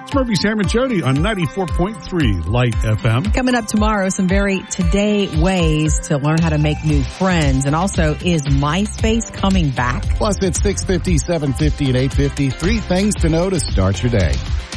It's Murphy, Sam, and Jody on 94.3 Light FM. Coming up tomorrow, some very today ways to learn how to make new friends. And also, is MySpace coming back? Plus, it's 6:50, 7:50, and 8:50. 3 things to know to start your day.